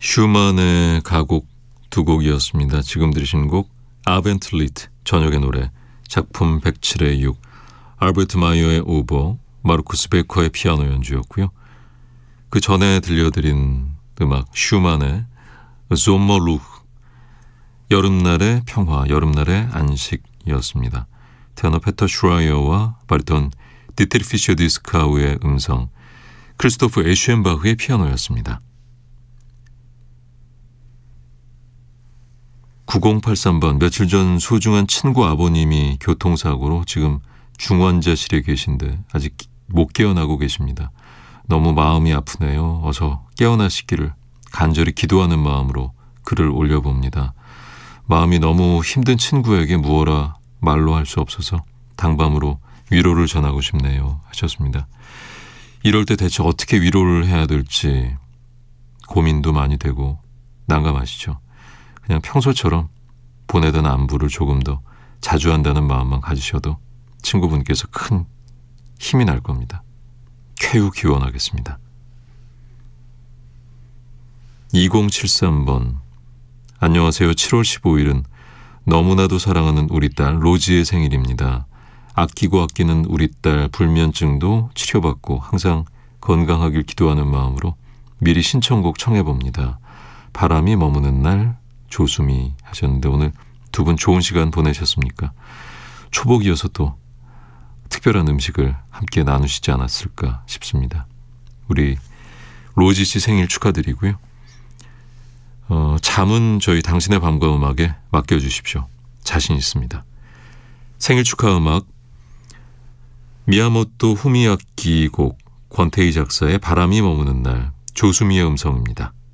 슈만의 가곡 두 곡이었습니다. 지금 들으신 곡 아벤틀리트 저녁의 노래, 작품 107의 6, 알베르트 마이어의 오보, 마르쿠스 베커의 피아노 연주였고요. 그 전에 들려드린 음악 슈만의 좀머루흐, 여름날의 평화, 여름날의 안식이었습니다. 테너 페터 슈라이어와 바리톤 디테르 피셔 디스카우의 음성, 크리스토프 에슈엔바흐의 피아노였습니다. 9083번, 며칠 전 소중한 친구 아버님이 교통사고로 지금 중환자실에 계신데 아직 못 깨어나고 계십니다. 너무 마음이 아프네요. 어서 깨어나시기를 간절히 기도하는 마음으로 글을 올려봅니다. 마음이 너무 힘든 친구에게 무어라 말로 할 수 없어서 당밤으로 위로를 전하고 싶네요 하셨습니다. 이럴 때 대체 어떻게 위로를 해야 될지 고민도 많이 되고 난감하시죠. 그냥 평소처럼 보내던 안부를 조금 더 자주 한다는 마음만 가지셔도 친구분께서 큰 힘이 날 겁니다. 쾌유 기원하겠습니다. 2073번, 안녕하세요. 7월 15일은 너무나도 사랑하는 우리 딸 로지의 생일입니다. 아끼고 아끼는 우리 딸 불면증도 치료받고 항상 건강하길 기도하는 마음으로 미리 신청곡 청해봅니다. 바람이 머무는 날 조수미 하셨는데 오늘 두 분 좋은 시간 보내셨습니까? 초복이어서 또 특별한 음식을 함께 나누시지 않았을까 싶습니다. 우리 로지 씨 생일 축하드리고요. 잠은 저희 당신의 밤과 음악에 맡겨주십시오. 자신 있습니다. 생일 축하 음악 미야모토 후미야키 곡 권태희 작사의 바람이 머무는 날, 조수미의 음성입니다.